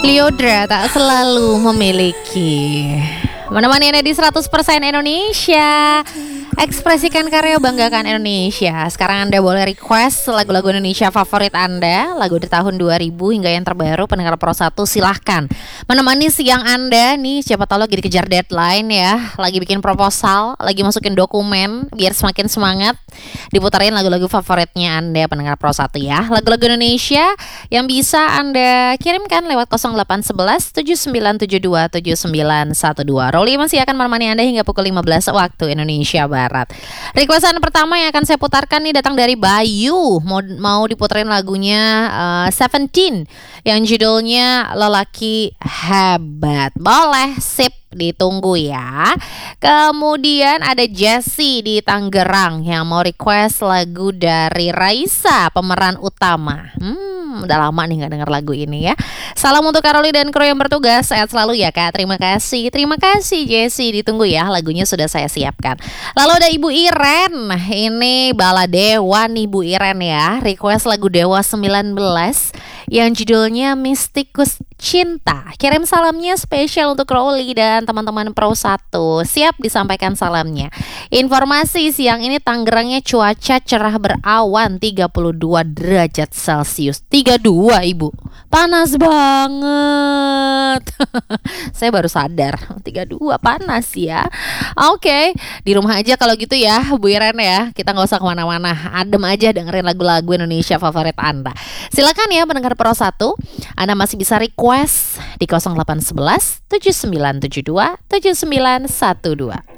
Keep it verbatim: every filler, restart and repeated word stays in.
Lyodra tak selalu memiliki. Menemani Anda di seratus persen Indonesia. Ekspresikan karya, banggakan Indonesia. Sekarang Anda boleh request lagu-lagu Indonesia favorit Anda, lagu di tahun dua ribu hingga yang terbaru. Pendengar Pro satu silahkan menemani siang Anda nih. Siapa tahu lagi dikejar deadline ya, lagi bikin proposal, lagi masukin dokumen, biar semakin semangat. Diputarin lagu-lagu favoritnya Anda, pendengar Pro satu ya. Lagu-lagu Indonesia yang bisa Anda kirimkan lewat nol delapan satu satu tujuh sembilan tujuh dua tujuh sembilan satu dua. Rolly masih akan menemani Anda hingga pukul lima belas waktu Indonesia Barat. Requestan pertama yang akan saya putarkan nih datang dari Bayu. Mau, mau diputerin lagunya uh, Seventeen yang judulnya Lelaki Hebat. Boleh, sip, ditunggu ya. Kemudian ada Jessie di Tangerang yang mau request lagu dari Raisa, pemeran utama. Hmm, udah lama nih gak denger lagu ini ya. Salam untuk Karoli dan kru yang bertugas. Sehat selalu ya Kak. Terima kasih. Terima kasih Jessie. Ditunggu ya, lagunya sudah saya siapkan. Lalu ada Ibu Iren. Ini Baladewa nih Bu Iren ya. Request lagu Dewa sembilan belas yang judulnya Mistikus Cinta. Kirim salamnya spesial untuk Rolly dan teman-teman Pro satu. Siap disampaikan salamnya. Informasi siang ini Tangerangnya cuaca cerah berawan tiga puluh dua derajat Celcius. tiga puluh dua Ibu. Panas banget. Saya baru sadar tiga puluh dua panas ya. Oke, okay. Di rumah aja kalau gitu ya Bu Iren ya. Kita gak usah kemana-mana, adem aja dengerin lagu-lagu Indonesia favorit Anda. Silakan ya pendengar Pro satu, Anda masih bisa request di nol delapan satu satu tujuh sembilan tujuh dua tujuh sembilan satu dua.